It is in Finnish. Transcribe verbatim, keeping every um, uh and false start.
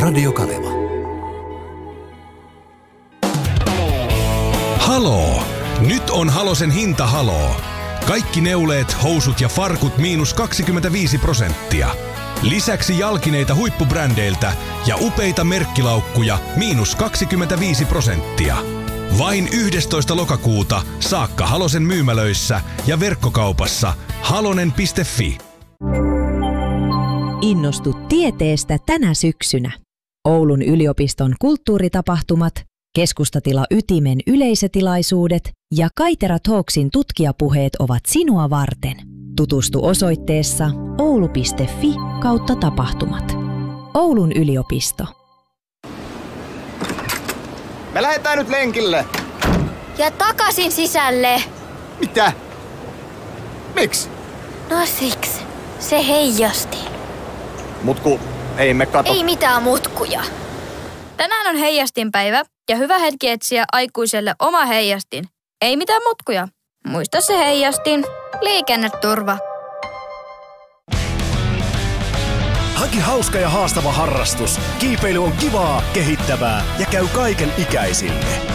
Radio Kaleva. Haloo! Nyt on Halosen hintahaloo. Kaikki neuleet, housut ja farkut miinus kaksikymmentäviisi prosenttia. Lisäksi jalkineita huippubrändeiltä ja upeita merkkilaukkuja miinus kaksikymmentäviisi prosenttia. Vain yhdestoista lokakuuta saakka Halosen myymälöissä ja verkkokaupassa halonen piste fi. Innostu tieteestä tänä syksynä. Oulun yliopiston kulttuuritapahtumat, Keskustatila Ytimen yleisötilaisuudet ja Kaitera Talksin tutkijapuheet ovat sinua varten. Tutustu osoitteessa oulu piste fi kautta tapahtumat. Oulun yliopisto. Me lähdetään nyt lenkille. Ja takaisin sisälle. Mitä? Miksi? No siksi. Se heijasti. Mutku, ei me kato. Ei mitään mutkuja. Tänään on heijastinpäivä ja hyvä hetki etsiä aikuiselle oma heijastin. Ei mitään mutkuja. Muista se heijastin. Liikenneturva. Hanki hauska ja haastava harrastus. Kiipeily on kivaa, kehittävää ja käy kaiken ikäisille.